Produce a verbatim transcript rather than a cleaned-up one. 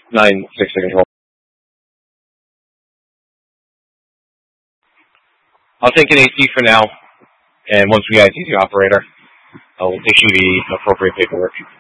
nine six to control. I'll take an A C for now, and once we get a T C operator, I'll issue the appropriate paperwork.